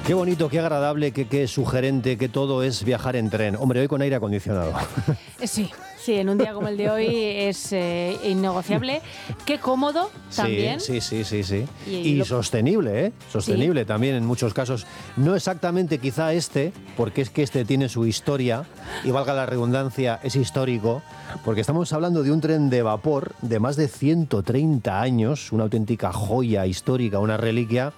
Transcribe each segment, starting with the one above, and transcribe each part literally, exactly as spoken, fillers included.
Qué bonito, qué agradable, qué, qué sugerente, que todo es viajar en tren. Hombre, hoy con aire acondicionado. Sí, sí, en un día como el de hoy es eh, innegociable. Qué cómodo también. Sí, sí, sí, sí. sí. Y, Y lo... sostenible, ¿eh? Sostenible sí. también en muchos casos. No exactamente quizá este, porque es que este tiene su historia, y valga la redundancia, es histórico, porque estamos hablando de un tren de vapor de más de ciento treinta años, una auténtica joya histórica, una reliquia,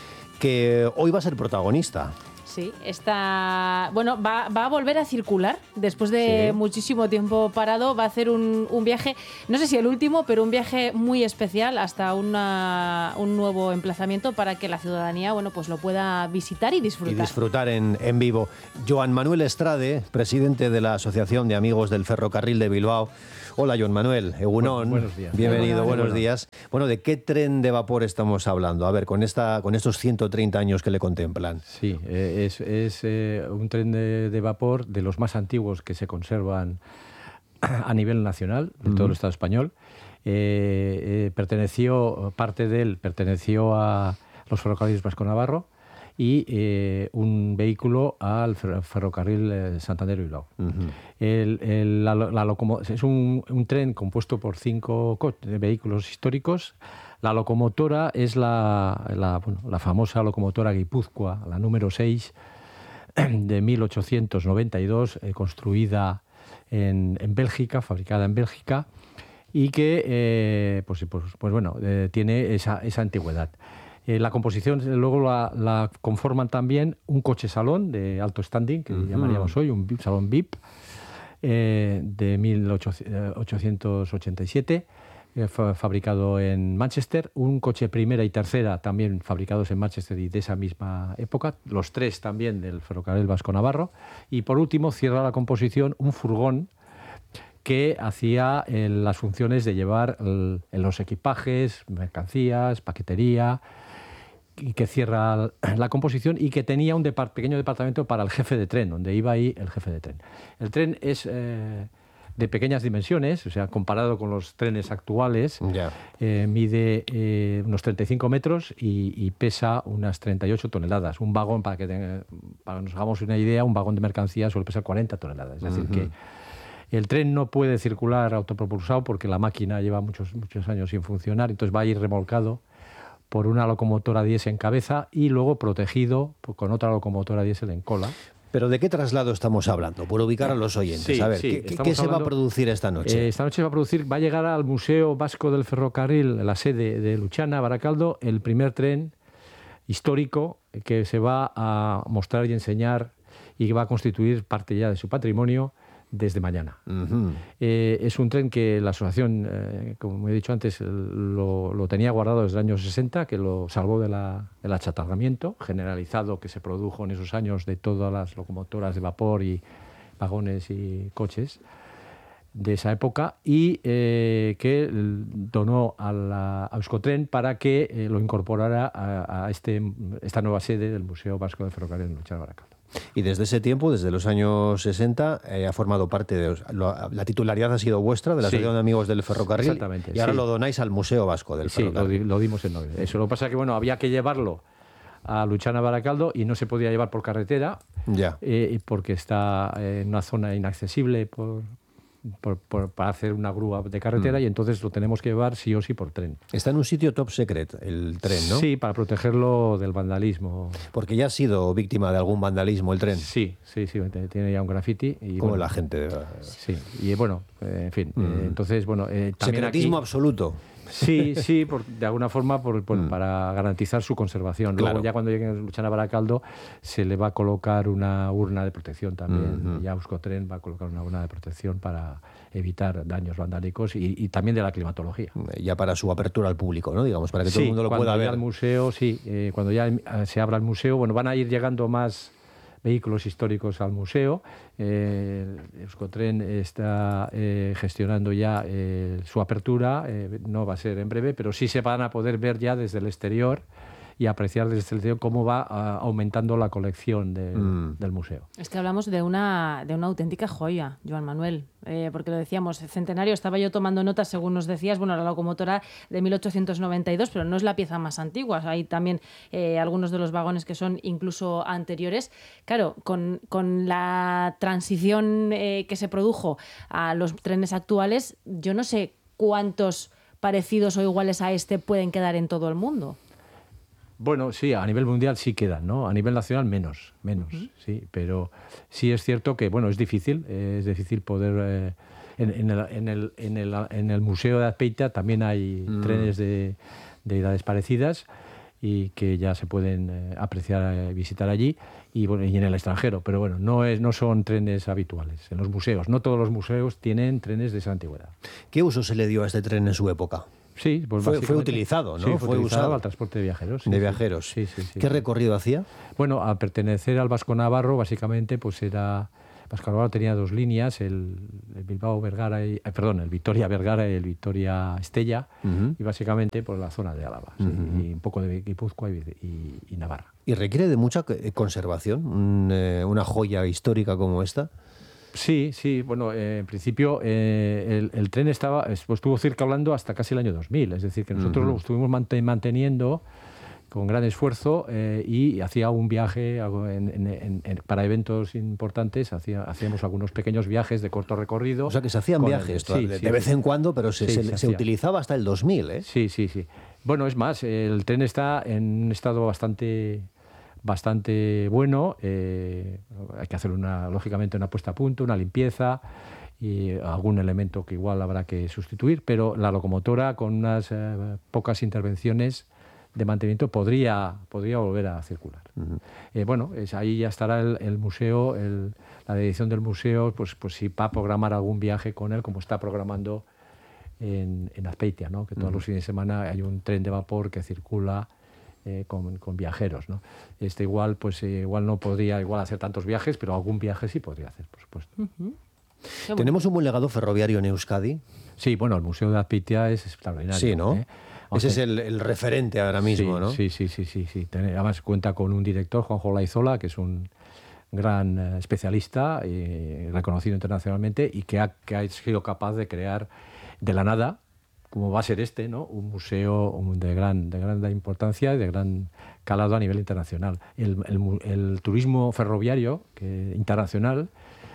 que hoy va a ser protagonista. Sí, está, bueno, va, va a volver a circular después de sí. muchísimo tiempo parado. Va a hacer un, un viaje, no sé si el último, pero un viaje muy especial hasta una, un nuevo emplazamiento para que la ciudadanía, bueno, pues lo pueda visitar y disfrutar. Y disfrutar en, en vivo. Joan Manuel Estrade, presidente de la Asociación de Amigos del Ferrocarril de Bilbao. Hola, Joan Manuel, egunon. Bueno, buenos días. Bienvenido, Hola, buenos bueno. días. Bueno, ¿de qué tren de vapor estamos hablando? A ver, con, esta, con estos ciento treinta años que le contemplan. Sí, eh, es, es eh, un tren de, de vapor de los más antiguos que se conservan a nivel nacional, de todo uh-huh. el Estado español. Eh, eh, perteneció, parte de él perteneció a los ferrocarriles Vasco-Navarro y eh, un vehículo al ferrocarril eh, Santander-Bilbao. Uh-huh. El, el, la, la locomo- es un, un tren compuesto por cinco co- vehículos históricos. La locomotora es la, la, bueno, la famosa locomotora Guipúzcoa, la número seis, de mil ochocientos noventa y dos, eh, construida en, en Bélgica, fabricada en Bélgica, y que eh, pues, pues, pues bueno, eh, tiene esa, esa antigüedad. Eh, la composición luego la, la conforman también un coche salón de alto standing, que uh-huh. llamaríamos hoy, un salón V I P, eh, de mil ochocientos ochenta y siete, eh, fabricado en Manchester, un coche primera y tercera también fabricados en Manchester y de esa misma época, los tres también del ferrocarril Vasco-Navarro, y por último cierra la composición un furgón que hacía eh, las funciones de llevar el, los equipajes, mercancías, paquetería, y que cierra la composición y que tenía un depart- pequeño departamento para el jefe de tren, donde iba ahí el jefe de tren. El tren es eh, de pequeñas dimensiones, o sea, comparado con los trenes actuales, yeah. eh, mide eh, unos treinta y cinco metros y, y pesa unas treinta y ocho toneladas. Un vagón, para que, tenga, para que nos hagamos una idea, un vagón de mercancía suele pesar cuarenta toneladas. Es decir, uh-huh. que el tren no puede circular autopropulsado porque la máquina lleva muchos, muchos años sin funcionar, entonces va a ir remolcado por una locomotora diésel en cabeza y luego protegido con otra locomotora diésel en cola. ¿Pero de qué traslado estamos hablando? Por ubicar a los oyentes. Sí, a ver, sí, ¿qué, ¿qué se hablando, va a producir esta noche? Eh, esta noche va a producir, va a llegar al Museo Vasco del Ferrocarril, la sede de Luchana, Baracaldo, el primer tren histórico que se va a mostrar y enseñar y que va a constituir parte ya de su patrimonio desde mañana. Uh-huh. Eh, es un tren que la asociación, eh, como he dicho antes, lo, lo tenía guardado desde el año sesenta, que lo salvó de la, del achatarramiento generalizado que se produjo en esos años de todas las locomotoras de vapor y vagones y coches de esa época, y eh, que donó a, la, a Euskotren para que eh, lo incorporara a, a este, esta nueva sede del Museo Vasco del Ferrocarril en Luchana, Baracaldo. Y desde ese tiempo, desde los años sesenta, eh, ha formado parte de... Lo, la titularidad ha sido vuestra, de la Asociación sí. de Amigos del Ferrocarril. Exactamente. Y ahora sí. lo donáis al Museo Vasco del sí, Ferrocarril. Sí, lo, lo dimos en noviembre. Eso lo que pasa es que, bueno, había que llevarlo a Luchana, Baracaldo, y no se podía llevar por carretera, ya. eh, porque está en una zona inaccesible por... Por, por, para hacer una grúa de carretera, mm. y entonces lo tenemos que llevar sí o sí por tren. Está en un sitio top secret el tren, ¿no? Sí, para protegerlo del vandalismo. Porque ya ha sido víctima de algún vandalismo el tren. Sí, sí, sí, tiene ya un graffiti. Y, como bueno, la gente. Sí, y bueno, eh, en fin, mm. eh, entonces, bueno... Eh, también secretismo aquí, absoluto. Sí, sí, por, de alguna forma por, por, mm. para garantizar su conservación. Luego claro. ya cuando llegue a Luchana, Baracaldo se le va a colocar una urna de protección también. Mm-hmm. Ya Euskotren va a colocar una urna de protección para evitar daños vandálicos y, y también de la climatología. Ya para su apertura al público, ¿no? Digamos, para que sí, todo el mundo lo pueda ver. Cuando ya el museo, sí, eh, cuando ya se abra el museo, bueno, van a ir llegando más vehículos históricos al museo. Eh, Euskotren está eh, gestionando ya eh, su apertura, eh, no va a ser en breve, pero sí se van a poder ver ya desde el exterior y apreciar desde el exterior cómo va uh, aumentando la colección de, mm. del museo. Es que hablamos de una, de una auténtica joya, Joan Manuel, eh, porque lo decíamos, el centenario, estaba yo tomando notas según nos decías, bueno, la locomotora de mil ochocientos noventa y dos, pero no es la pieza más antigua, hay también eh, algunos de los vagones que son incluso anteriores. Claro, con, con la transición eh, que se produjo a los trenes actuales, yo no sé cuántos parecidos o iguales a este pueden quedar en todo el mundo. Bueno, sí, a nivel mundial sí quedan, ¿no? A nivel nacional menos, menos, uh-huh. sí. Pero sí es cierto que, bueno, es difícil, eh, es difícil poder... Eh, en, en, el, en, el, en, el, en el Museo de Azpeitia también hay mm. trenes de, de edades parecidas y que ya se pueden eh, apreciar y eh, visitar allí, y, bueno, y en el extranjero. Pero bueno, no, es, no son trenes habituales en los museos. No todos los museos tienen trenes de esa antigüedad. ¿Qué uso se le dio a este tren en su época? Sí, pues fue, fue utilizado, ¿no? Sí, fue, fue utilizado usado al transporte de viajeros. Sí, de viajeros. Sí, sí, sí, ¿Qué sí. recorrido hacía? Bueno, al pertenecer al Vasco Navarro, básicamente, pues era... Vasco Navarro tenía dos líneas, el, el Bilbao Vergara, y, eh, perdón, el Vitoria Vergara y el Vitoria Estella, uh-huh. y básicamente por la zona de Álava, uh-huh. sí, y un poco de Guipúzcoa y, y, y Navarra. ¿Y requiere de mucha conservación un, eh, una joya histórica como esta? Sí, sí, bueno, eh, en principio eh, el, el tren estaba, estuvo circulando hasta casi el año dos mil, es decir, que nosotros uh-huh. lo estuvimos manteniendo con gran esfuerzo eh, y hacía un viaje en, en, en, en, para eventos importantes, hacía, hacíamos algunos pequeños viajes de corto recorrido. O sea, que se hacían viajes el, sí, de, sí, de vez en cuando, pero se, sí, se, se, se utilizaba hasta el dos mil, ¿eh? Sí, sí, sí. Bueno, es más, el tren está en un estado bastante... bastante bueno, eh, hay que hacer una, lógicamente una puesta a punto, una limpieza y algún elemento que igual habrá que sustituir, pero la locomotora con unas eh, pocas intervenciones de mantenimiento podría, podría volver a circular. Uh-huh. Eh, bueno, es, ahí ya estará el, el museo, el, la dirección del museo, pues, pues si va a programar algún viaje con él, como está programando en, en Azpeitia, ¿no? Que todos uh-huh. los fines de semana hay un tren de vapor que circula Eh, con, con viajeros, ¿no? Este igual, pues eh, igual no podría igual hacer tantos viajes, pero algún viaje sí podría hacer, por supuesto. Uh-huh. ¿Tenemos un buen legado ferroviario en Euskadi? Sí, bueno, el Museo de Azpeitia es extraordinario. Sí, ¿no? ¿eh? Ese es el, el referente ahora mismo, sí, ¿no? Sí, sí, sí, sí, sí. Además cuenta con un director, Juanjo Laizola, que es un gran eh, especialista, eh, reconocido internacionalmente, y que ha, que ha sido capaz de crear de la nada, como va a ser este, ¿no? Un museo de gran, de gran importancia y de gran calado a nivel internacional. El, el, el turismo ferroviario que, internacional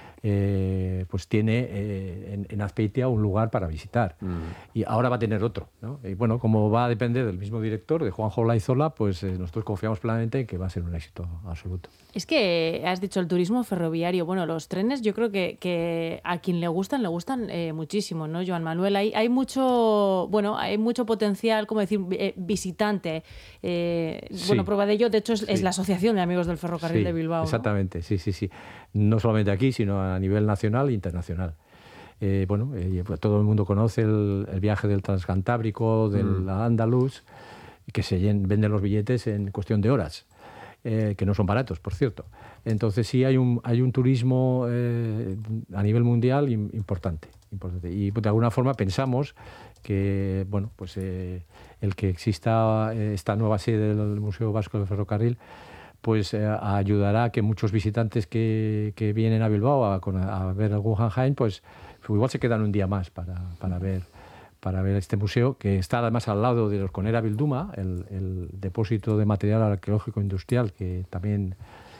eh, pues tiene eh, en, en Azpeitia un lugar para visitar. Mm. Y ahora va a tener otro, ¿no? Y bueno, como va a depender del mismo director, de Juanjo Laizola, pues eh, nosotros confiamos plenamente en que va a ser un éxito absoluto. Es que has dicho el turismo ferroviario. Bueno, los trenes yo creo que, que a quien le gustan, le gustan eh, muchísimo, ¿no, Joan Manuel? Hay, hay mucho, bueno, hay mucho potencial, como decir, eh, visitante. Eh, sí. Bueno, prueba de ello, de hecho, es, sí. es la Asociación de Amigos del Ferrocarril sí, de Bilbao. Exactamente, ¿no? sí, sí, sí. No solamente aquí, sino a nivel nacional e internacional. Eh, bueno, eh, todo el mundo conoce el, el viaje del Transcantábrico, del mm. Andaluz, que se venden los billetes en cuestión de horas. Eh, que no son baratos, por cierto. Entonces sí hay un, hay un turismo eh, a nivel mundial importante, importante. Y de alguna forma pensamos que bueno, pues, eh, el que exista esta nueva sede del Museo Vasco del Ferrocarril pues eh, ayudará a que muchos visitantes que, que vienen a Bilbao a, a ver el Guggenheim, pues, pues igual se quedan un día más para, para ver para ver este museo, que está además al lado de los Conera Bilduma, el, el depósito de material arqueológico industrial que también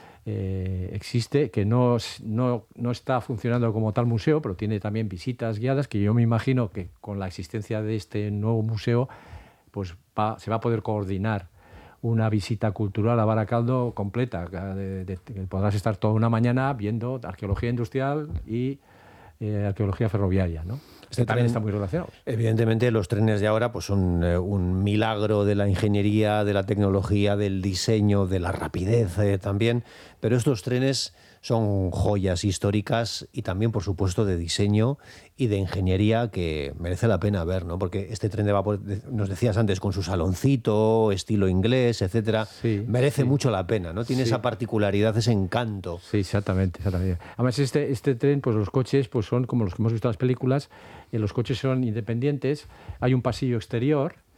eh, existe, que no, no, no está funcionando como tal museo, pero tiene también visitas guiadas, que yo me imagino que con la existencia de este nuevo museo pues va, se va a poder coordinar una visita cultural a Baracaldo completa. De, de, de, podrás estar toda una mañana viendo arqueología industrial y eh, arqueología ferroviaria, ¿no? Este también está muy relacionado. Evidentemente los trenes de ahora pues son eh, un milagro de la ingeniería, de la tecnología, del diseño, de la rapidez eh, también, pero estos trenes son joyas históricas y también, por supuesto, de diseño y de ingeniería que merece la pena ver, ¿no? Porque este tren de vapor, nos decías antes, con su saloncito, estilo inglés, etcétera, sí, merece sí. mucho la pena, ¿no? Tiene sí. esa particularidad, ese encanto. Sí, exactamente, exactamente. Además, este, este tren, pues los coches pues son como los que hemos visto en las películas, y los coches son independientes, hay un pasillo exterior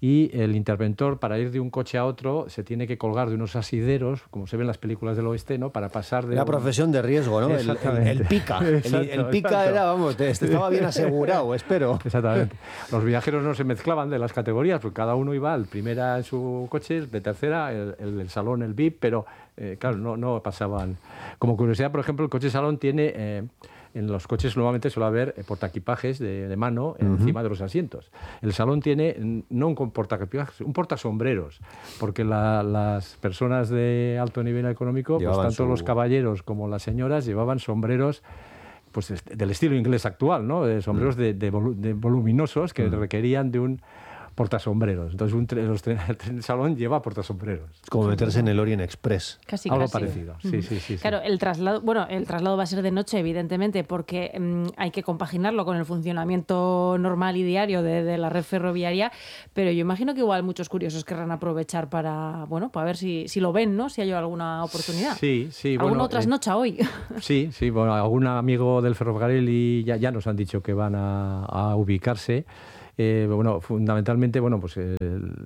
y el interventor, para ir de un coche a otro, se tiene que colgar de unos asideros, como se ve en las películas del oeste, ¿no? Para pasar de... Una un... profesión de riesgo, ¿no? El, el, el pica. Exacto, el, el pica exacto. era, vamos, estaba bien asegurado, espero. Exactamente. Los viajeros no se mezclaban de las categorías, porque cada uno iba, el primera en su coche, el de tercera, el, el, el salón, el V I P, pero eh, claro, no, no pasaban... Como curiosidad, por ejemplo, el coche salón tiene... Eh, en los coches normalmente suele haber eh, portaequipajes de, de mano uh-huh. encima de los asientos. El salón tiene no un portaequipajes, un portasombreros, porque la, las personas de alto nivel económico, pues tanto su... los caballeros como las señoras, llevaban sombreros pues del estilo inglés actual, ¿no? De sombreros uh-huh. de, de, volu- de voluminosos que uh-huh. requerían de un portasombreros. Entonces un tre- los tre- el tren salón lleva portasombreros. Es como meterse en el Orient Express. Casi, Algo casi. parecido. Sí, sí, sí, claro, sí. el traslado, bueno, el traslado va a ser de noche, evidentemente, porque mmm, hay que compaginarlo con el funcionamiento normal y diario de, de la red ferroviaria, pero yo imagino que igual muchos curiosos querrán aprovechar para, bueno, para ver si, si lo ven, ¿no? Si hay alguna oportunidad. Sí, sí. ¿Alguna bueno, otra eh, noche hoy? Sí, sí. Bueno, algún amigo del ferrocarril y ya, ya nos han dicho que van a, a ubicarse. Eh, bueno, fundamentalmente, bueno, pues el,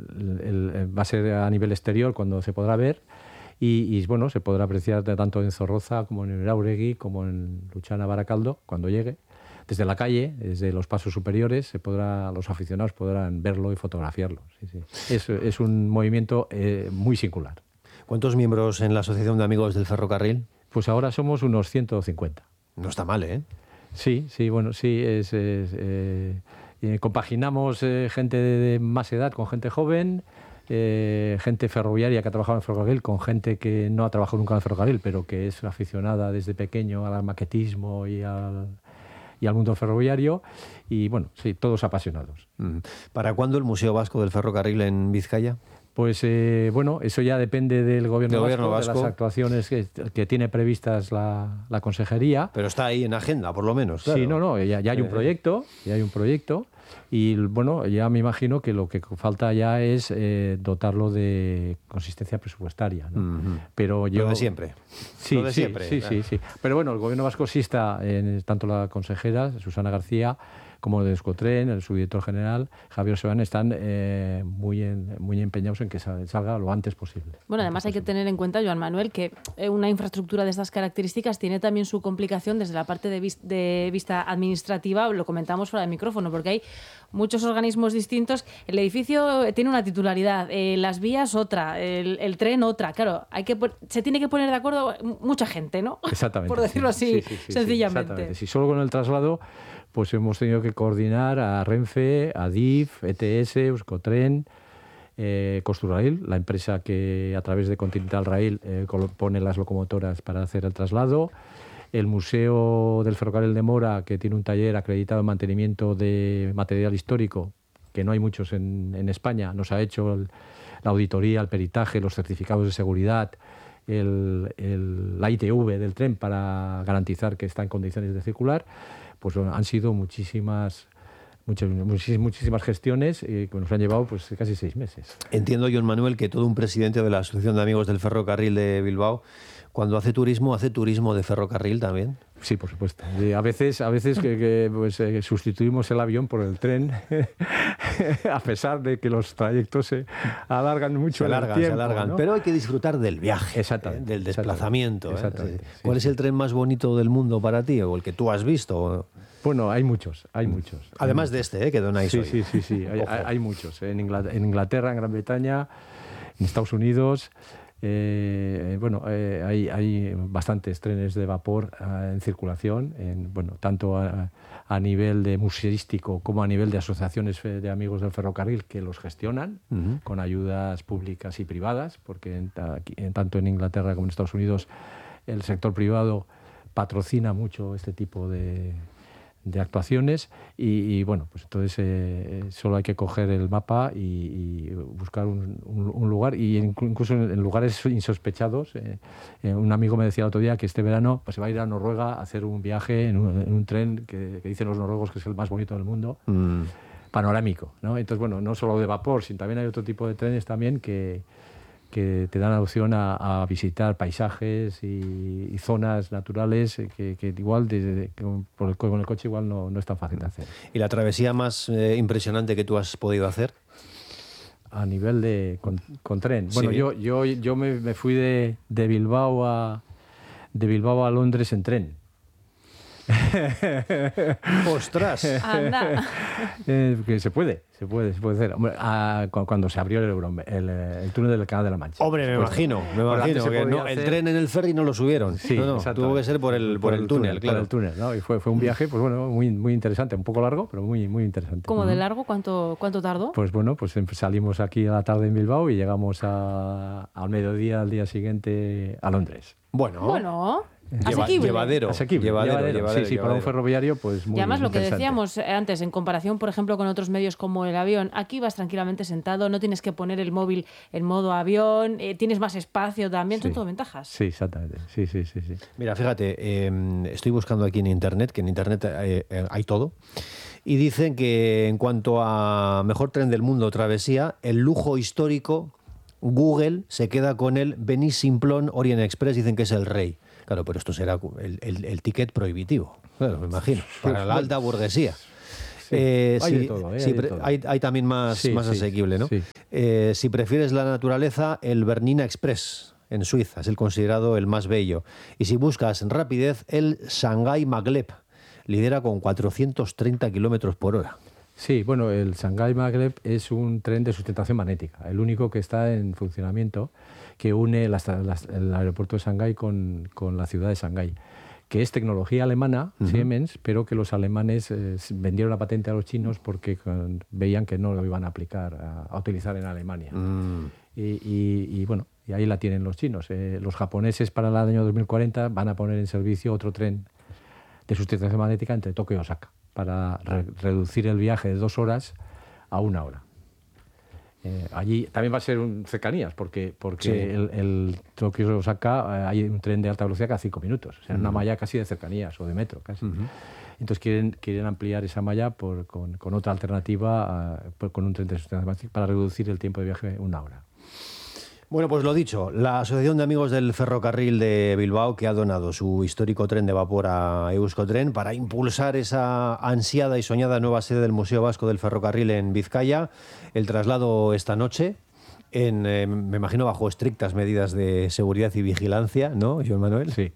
el, el, va a ser a nivel exterior cuando se podrá ver y, y bueno, se podrá apreciar tanto en Zorroza como en Urauregui como en Luchana, Baracaldo cuando llegue. Desde la calle, desde los pasos superiores, se podrá, los aficionados podrán verlo y fotografiarlo. Sí, sí. Es, es un movimiento eh, muy singular. ¿Cuántos miembros en la Asociación de Amigos del Ferrocarril? Pues ahora somos unos ciento cincuenta. No está mal, ¿eh? Sí, sí, bueno, sí, es... es eh, Eh, compaginamos eh, gente de, de más edad con gente joven, eh, gente ferroviaria que ha trabajado en el ferrocarril con gente que no ha trabajado nunca en el ferrocarril, pero que es aficionada desde pequeño al maquetismo y al, y al mundo ferroviario. Y bueno, sí, todos apasionados. ¿Para cuándo el Museo Vasco del Ferrocarril en Vizcaya? Pues eh, bueno, eso ya depende del gobierno, ¿De vasco, gobierno vasco, de las actuaciones que, que tiene previstas la, la consejería. Pero está ahí en agenda, por lo menos. Claro. Sí, no, no, ya, ya hay un proyecto, ya hay un proyecto. Y bueno, ya me imagino que lo que falta ya es eh, dotarlo de consistencia presupuestaria, ¿no? Uh-huh. Pero yo lo de siempre. Sí, lo de sí, siempre. Sí, sí, sí. Pero bueno, el gobierno vasco sí está, en, tanto la consejera Susana García como el de Euskotren, el subdirector general Javier Sebane, están eh, muy, en, muy empeñados en que salga lo antes posible. Bueno, además hay que tener en cuenta, Joan Manuel, que una infraestructura de estas características tiene también su complicación desde la parte de, vis- de vista administrativa, lo comentamos fuera de micrófono, porque hay muchos organismos distintos. El edificio tiene una titularidad, eh, las vías otra, el, el tren otra. Claro, hay que se tiene que poner de acuerdo mucha gente, ¿no? Exactamente. Por decirlo sí, así, sí, sí, sí, sencillamente. Sí, exactamente. Si solo con el traslado, pues hemos tenido que coordinar a Renfe, a D I F, E T S, Euskotren, eh, Costurrail, la empresa que a través de Continental Rail eh, pone las locomotoras para hacer el traslado. El Museo del Ferrocarril de Mora, que tiene un taller acreditado en mantenimiento de material histórico, que no hay muchos en, en España, nos ha hecho el, la auditoría, el peritaje, los certificados de seguridad, el, el, la I T V del tren para garantizar que está en condiciones de circular. Pues bueno, han sido muchísimas, muchas, muchísimas gestiones eh, que nos han llevado pues casi seis meses. Entiendo, Joan Manuel, que todo un presidente de la Asociación de Amigos del Ferrocarril de Bilbao, cuando hace turismo, hace turismo de ferrocarril también. Sí, por supuesto. Y a veces, a veces que, que pues, eh, sustituimos el avión por el tren, a pesar de que los trayectos se alargan mucho. Se alargan, en el tiempo, se alargan. ¿no? Pero hay que disfrutar del viaje, exactamente, ¿eh? Del desplazamiento. Exactamente, ¿eh? exactamente, ¿Cuál sí, es sí. el tren más bonito del mundo para ti o el que tú has visto? Bueno, hay muchos, hay muchos. Además hay de muchos. este, ¿eh? Que donáis Sí, hoy. sí, sí, sí. Hay, hay, hay muchos. En Inglaterra, en Inglaterra, en Gran Bretaña, en Estados Unidos. Eh, bueno, eh, hay, hay bastantes trenes de vapor eh, en circulación, en, bueno, tanto a, a nivel de museístico como a nivel de asociaciones de amigos del ferrocarril que los gestionan uh-huh. con ayudas públicas y privadas, porque en, aquí, en, tanto en Inglaterra como en Estados Unidos el sector privado patrocina mucho este tipo de, de actuaciones y, y bueno, pues entonces eh, solo hay que coger el mapa y, y buscar un, un, un lugar y incluso en, en lugares insospechados. Eh, eh, un amigo me decía el otro día que este verano pues, se va a ir a Noruega a hacer un viaje en un, en un tren que, que dicen los noruegos que es el más bonito del mundo, mm. panorámico, ¿no? Entonces, bueno, no solo de vapor, sino también hay otro tipo de trenes también que que te dan la opción a, a visitar paisajes y, y zonas naturales que, que igual desde, por el, con el coche igual no, no es tan fácil de hacer. ¿Y la travesía más eh, impresionante que tú has podido hacer? a nivel de con, con tren. Bueno, sí. yo, yo, yo me, me fui de, de Bilbao a de Bilbao a Londres en tren. ¡Ostras! Anda. Eh, que se puede, se puede, se puede hacer. Hombre, a, cuando se abrió el, Euro, el, el túnel del Canal de la Mancha. Hombre, me imagino, me imagino que no, el tren en el ferry no lo subieron. Sí, no, no, tuvo que ser por el, por, por el, el túnel, túnel, claro. Por el túnel, ¿no? Y fue, fue un viaje, pues bueno, muy, muy interesante, un poco largo, pero muy, muy interesante. ¿Cómo de largo? ¿Cuánto, cuánto tardó? Pues bueno, pues salimos aquí a la tarde en Bilbao y llegamos a, al mediodía, al día siguiente, a Londres. Bueno. Bueno. Lleva, asequible. Llevadero. Asequible. Llevadero, Llevadero. llevadero, sí, sí, llevadero. para un ferroviario, pues muy Y además lo que interesante. decíamos antes, en comparación, por ejemplo, con otros medios como el avión, aquí vas tranquilamente sentado, no tienes que poner el móvil en modo avión, eh, tienes más espacio también, Sí. son todo ventajas. Sí, exactamente. Sí, sí, sí, sí. Mira, fíjate, eh, estoy buscando aquí en Internet, que en Internet eh, eh, hay todo, y dicen que en cuanto a mejor tren del mundo, travesía, el lujo histórico, Google se queda con el Benis Simplon Orient Express, dicen que es el rey. Claro, pero esto será el, el, el ticket prohibitivo, claro, me imagino, para la alta burguesía. Sí, eh, hay si, de todo, eh, si hay, de pre- todo. hay, hay también más, Sí, más sí, asequible, ¿no? sí. Eh, si prefieres la naturaleza, el Bernina Express en Suiza es el considerado el más bello. Y si buscas rapidez, el Shanghai Maglev lidera con cuatrocientos treinta kilómetros por hora. Sí, bueno, el Shanghai Maglev es un tren de sustentación magnética, el único que está en funcionamiento, que une las, las, el aeropuerto de Shanghái con, con la ciudad de Shanghái, que es tecnología alemana, uh-huh. Siemens, pero que los alemanes eh, vendieron la patente a los chinos porque con, veían que no lo iban a aplicar, a, a utilizar en Alemania. Mm. Y, y, y bueno, y ahí la tienen los chinos. Eh, los japoneses para el año dos mil cuarenta van a poner en servicio otro tren de sustentación magnética entre Tokio y Osaka, para re- reducir el viaje de dos horas a una hora. Eh, allí también va a ser un, cercanías, porque, porque sí. el, el Tokio-Osaka eh, hay un tren de alta velocidad cada cinco minutos, o sea, uh-huh. una malla casi de cercanías o de metro casi. Uh-huh. Entonces quieren, quieren ampliar esa malla por, con, con otra alternativa, uh, por, con un tren de sustentación para reducir el tiempo de viaje una hora. Bueno, pues lo dicho, la Asociación de Amigos del Ferrocarril de Bilbao, que ha donado su histórico tren de vapor a Euskotren para impulsar esa ansiada y soñada nueva sede del Museo Vasco del Ferrocarril en Vizcaya. El traslado esta noche, en, eh, me imagino bajo estrictas medidas de seguridad y vigilancia, ¿no, Joan Manuel? Sí.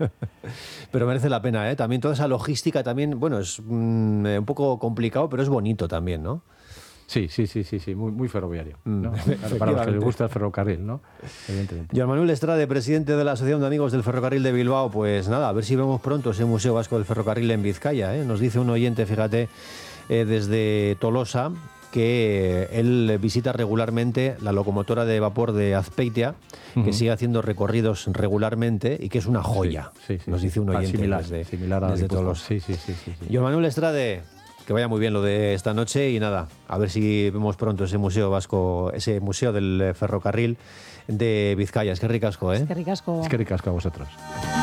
Pero merece la pena, ¿eh? También toda esa logística también, bueno, es mm, un poco complicado, pero es bonito también, ¿no? Sí, sí, sí, sí, sí, muy, muy ferroviario, ¿no? Para, para los que les gusta el ferrocarril, ¿no? Evidentemente. Joan Manuel Estrade, presidente de la Asociación de Amigos del Ferrocarril de Bilbao, pues nada, a ver si vemos pronto ese Museo Vasco del Ferrocarril en Vizcaya, ¿eh? Nos dice un oyente, fíjate, eh, desde Tolosa, que él visita regularmente la locomotora de vapor de Azpeitia, uh-huh. que sigue haciendo recorridos regularmente y que es una joya. Sí, sí, sí, nos dice un oyente ah, similar, desde, similar a desde Tolosa. Sí, sí, sí, sí, sí. Joan Manuel Estrade, que vaya muy bien lo de esta noche y nada, a ver si vemos pronto ese museo vasco, ese museo del ferrocarril de Vizcaya. Es que ricasco, ¿eh? Es que ricasco. Es que ricasco a vosotros.